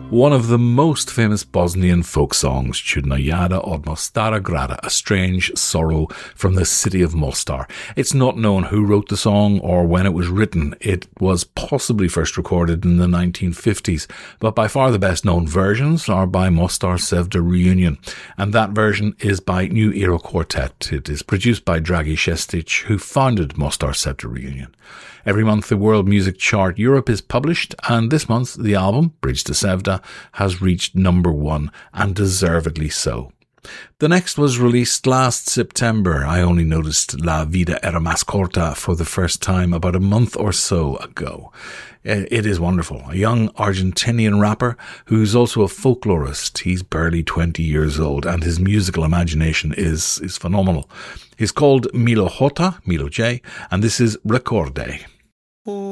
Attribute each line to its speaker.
Speaker 1: One of the most famous Bosnian folk songs, Čudna jada od Mostara grada, a strange sorrow from the city of Mostar. It's not known who wrote the song or when it was written. It was possibly first recorded in the 1950s, but by far the best known versions are by Mostar Sevda Reunion, and that version is by New Era Quartet. It is produced by Dragi Šestić, who founded Mostar Sevda Reunion. Every month the World Music Chart Europe is published, and this month the album, Bridge to Sevda, has reached number 1, and deservedly so. The next was released last September. I only noticed La Vida Era Más Corta for the first time about a month or so ago. It is wonderful. A young Argentinian rapper who's also a folklorist. He's barely 20 years old, and his musical imagination is phenomenal. He's called Milo J, and this is Recorde.